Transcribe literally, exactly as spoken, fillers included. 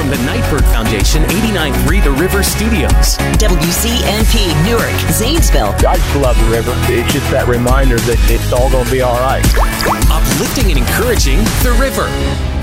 the Nightbird Foundation, eighty-nine point three The River Studios. W C M P, Newark, Zanesville. I just love the river. It's just that reminder that it's all going to be all right. Uplifting and encouraging The River.